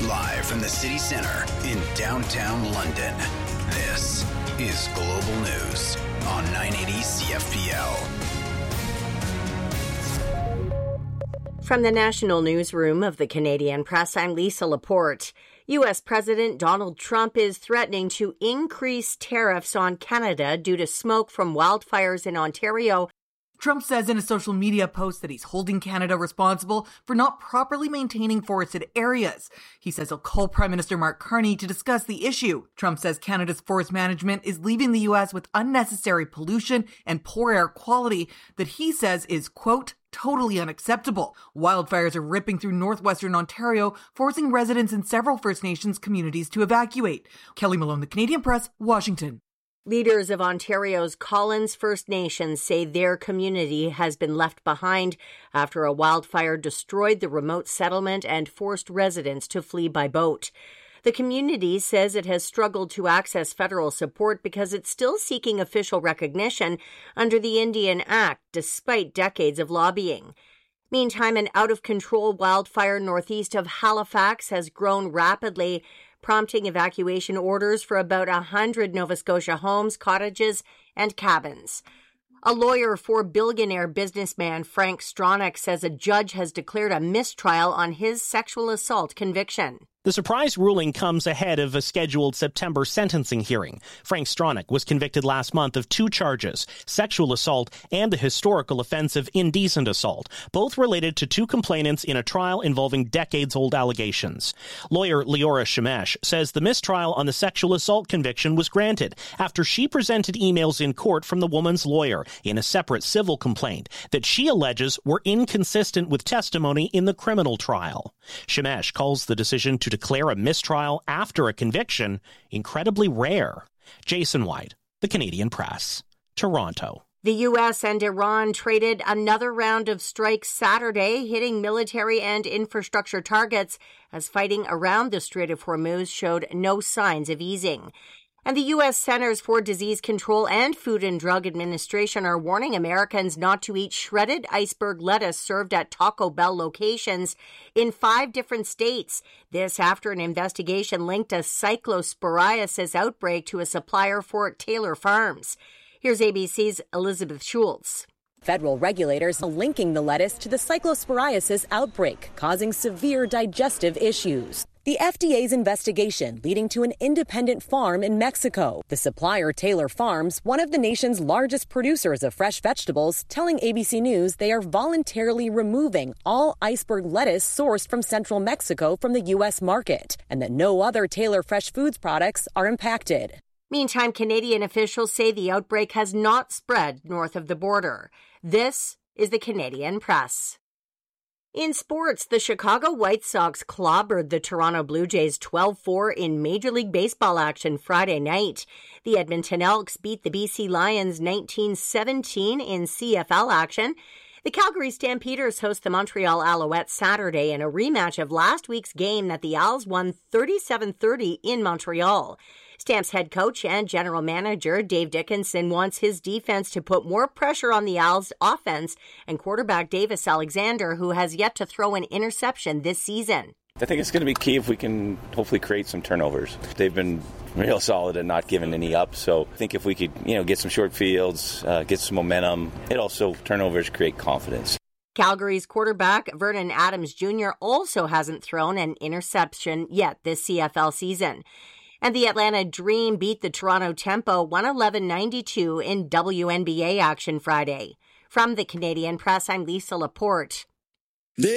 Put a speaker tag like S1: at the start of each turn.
S1: Live from the city centre in downtown London, this is Global News on 980 CFPL.
S2: From the National Newsroom of the Canadian Press, I'm Lisa Laporte. U.S. President Donald Trump is threatening to increase tariffs on Canada due to smoke from wildfires in Ontario.
S3: Trump says in a social media post that he's holding Canada responsible for not properly maintaining forested areas. He says he'll call Prime Minister Mark Carney to discuss the issue. Trump says Canada's forest management is leaving the U.S. with unnecessary pollution and poor air quality that he says is, quote, totally unacceptable. Wildfires are ripping through northwestern Ontario, forcing residents in several First Nations communities to evacuate. Kelly Malone, The Canadian Press, Washington.
S2: Leaders of Ontario's Collins First Nations say their community has been left behind after a wildfire destroyed the remote settlement and forced residents to flee by boat. The community says it has struggled to access federal support because it's still seeking official recognition under the Indian Act, despite decades of lobbying. Meantime, an out-of-control wildfire northeast of Halifax has grown rapidly, prompting evacuation orders for about 100 Nova Scotia homes, cottages, and cabins. A lawyer for billionaire businessman Frank Stronach says a judge has declared a mistrial on his sexual assault conviction.
S4: The surprise ruling comes ahead of a scheduled September sentencing hearing. Frank Stronach was convicted last month of 2 charges, sexual assault and the historical offense of indecent assault, both related to 2 complainants in a trial involving decades-old allegations. Lawyer Leora Shemesh says the mistrial on the sexual assault conviction was granted after she presented emails in court from the woman's lawyer in a separate civil complaint that she alleges were inconsistent with testimony in the criminal trial. Shemesh calls the decision to declare a mistrial after a conviction incredibly rare. Jason White, The Canadian Press, Toronto.
S2: The U.S. and Iran traded another round of strikes Saturday, hitting military and infrastructure targets as fighting around the Strait of Hormuz showed no signs of easing. And the U.S. Centers for Disease Control and Food and Drug Administration are warning Americans not to eat shredded iceberg lettuce served at Taco Bell locations in 5 different states. This after an investigation linked a cyclosporiasis outbreak to a supplier for Taylor Farms. Here's ABC's Elizabeth Schultz.
S5: Federal regulators are linking the lettuce to the cyclosporiasis outbreak, causing severe digestive issues. The FDA's investigation leading to an independent farm in Mexico. The supplier, Taylor Farms, one of the nation's largest producers of fresh vegetables, telling ABC News they are voluntarily removing all iceberg lettuce sourced from central Mexico from the U.S. market, and that no other Taylor Fresh Foods products are impacted.
S2: Meantime, Canadian officials say the outbreak has not spread north of the border. This is the Canadian Press. In sports, the Chicago White Sox clobbered the Toronto Blue Jays 12-4 in Major League Baseball action Friday night. The Edmonton Elks beat the BC Lions 19-17 in CFL action. The Calgary Stampeders host the Montreal Alouettes Saturday in a rematch of last week's game that the Owls won 37-30 in Montreal. Stamps head coach and general manager Dave Dickenson wants his defense to put more pressure on the Owls' offense and quarterback Davis Alexander, who has yet to throw an interception this season.
S6: I think it's going to be key if we can hopefully create some turnovers. They've been real solid and not giving any up, so I think if we could, get some short fields, get some momentum, it also turnovers create confidence.
S2: Calgary's quarterback Vernon Adams Jr. also hasn't thrown an interception yet this CFL season. And the Atlanta Dream beat the Toronto Tempo 111-92 in WNBA action Friday. From the Canadian Press, I'm Lisa Laporte.